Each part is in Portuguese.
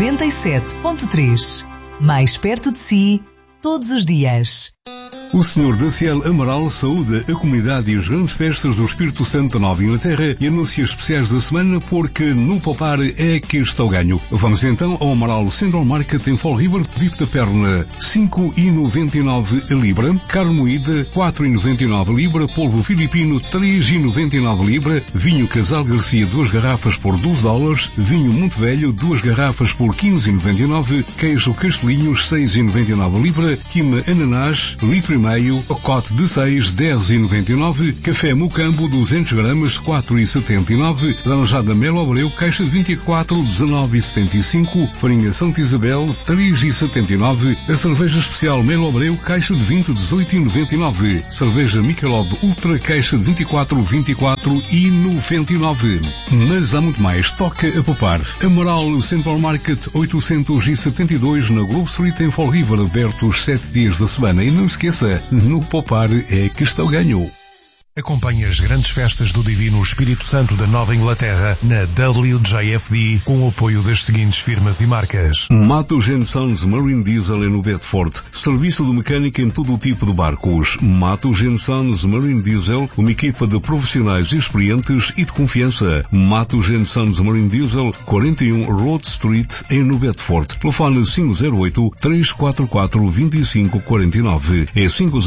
97.3. Mais perto de si, todos os dias. O Senhor da Ciel Amaral saúda a comunidade e as grandes festas do Espírito Santo da Nova Inglaterra e anuncia especiais da semana porque no poupar é que está o ganho. Vamos então ao Amaral Central Market em Fall River, bife da perna 5,99 a libra, carne moída 4,99 a libra, polvo filipino 3,99 a libra, vinho Casal Garcia 2 garrafas por $12, vinho Monte Velho 2 garrafas por 15,99, queijo Castelinhos 6,99 a libra, quima ananás litro e meio, pacote de 6, 10,99, café Mucambo 200 gramas, 4,79, laranjada Melo Abreu, caixa de 24, 19,75, farinha Santa Isabel, 3,79, a cerveja especial Melo Abreu, caixa de 20, 18,99, cerveja Michelob Ultra, caixa de 24, 24,99. Mas há muito mais, toca a poupar. Amaral Central Market 872 na Grove Street em Fall River, aberto os 7 dias da semana. E não esqueça, no poupar é que está o ganho. Acompanhe as grandes festas do Divino Espírito Santo da Nova Inglaterra na WJFD com o apoio das seguintes firmas e marcas. Mato Sons Marine Diesel no Bedford. Serviço de mecânica em todo o tipo de barcos. Mato Sons Marine Diesel, uma equipa de profissionais experientes e de confiança. Mato Sons Marine Diesel, 41 Road Street em no Bedford. Telefone 508-344-2549. É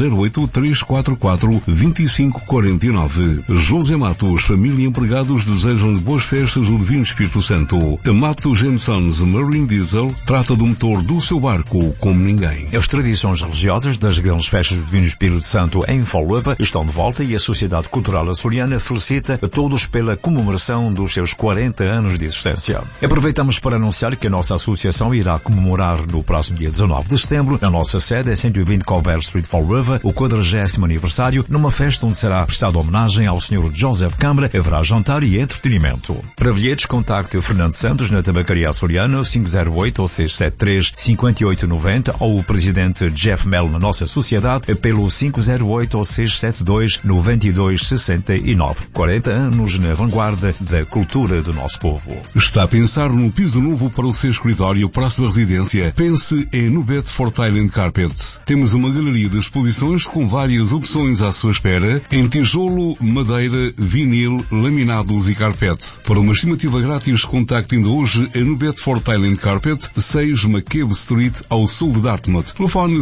508-344-2549. José Matos, família e empregados desejam-lhe boas festas do Divino Espírito Santo. A Matos Sons Marine Diesel trata do motor do seu barco como ninguém. As tradições religiosas das grandes festas do Divino Espírito Santo em Fall River estão de volta e a Sociedade Cultural Açoriana felicita a todos pela comemoração dos seus 40 anos de existência. Aproveitamos para anunciar que a nossa associação irá comemorar no próximo dia 19 de setembro, na nossa sede, em 120 Colbert Street, Fall River, o 40º aniversário, numa festa onde será prestada homenagem ao Sr. Joseph Câmara, haverá jantar e entretenimento. Para bilhetes, contacte Fernando Santos na Tabacaria Açoriana 508 ou 673 5890 ou o Presidente Jeff Mel na nossa sociedade pelo 508 ou 672 9269. 40 anos na vanguarda da cultura do nosso povo. Está a pensar num piso novo para o seu escritório, para a sua residência? Pense no Bedford Island Carpet. Temos uma galeria de exposições com várias opções à sua espera em tijolo, madeira, vinil, laminados e carpete. Para uma estimativa grátis, contacte ainda hoje no Bedford Island Carpet, 6 McCabe Street, ao sul de Dartmouth. Telefone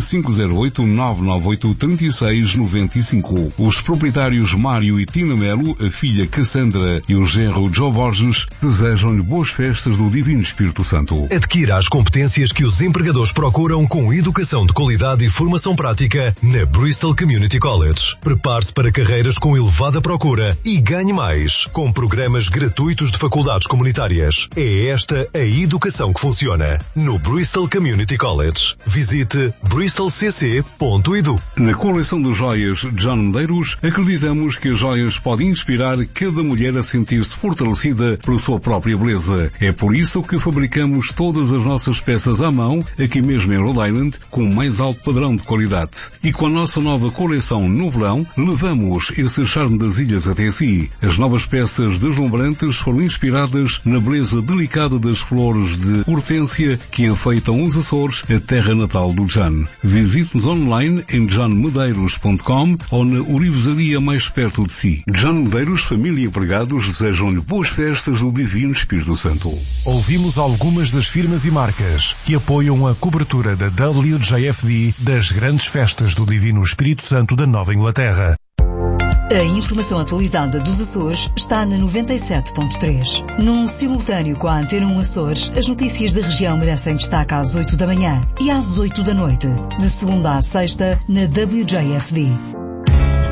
508-998-3695. Os proprietários Mário e Tina Melo, a filha Cassandra e o genro Joe Borges desejam-lhe boas festas do Divino Espírito Santo. Adquira as competências que os empregadores procuram com educação de qualidade e formação prática na Bristol Community College. Prepare-se para carreiras com elevada procura e ganhe mais com programas gratuitos de faculdades comunitárias. É esta a educação que funciona no Bristol Community College. Visite bristolcc.edu. Na coleção de joias John Medeiros, acreditamos que as joias podem inspirar cada mulher a sentir-se fortalecida por sua própria beleza. É por isso que fabricamos todas as nossas peças à mão, aqui mesmo em Rhode Island, com o mais alto padrão de qualidade. E com a nossa nova coleção no verão, levamos esse charme das ilhas até si. As novas peças deslumbrantes foram inspiradas na beleza delicada das flores de hortênsia que enfeitam os Açores, a terra natal do John. Visite-nos online em johnmedeiros.com ou na orivesaria mais perto de si. John Medeiros, família e empregados desejam-lhe boas festas do Divino Espírito Santo. Ouvimos algumas das firmas e marcas que apoiam a cobertura da WJFD das grandes festas do Divino Espírito Santo da Nova Inglaterra. A informação atualizada dos Açores está na 97.3. Num simultâneo com a Antena 1 Açores, as notícias da região merecem destaque às 8 da manhã e às 8 da noite, de segunda à sexta, na WJFD.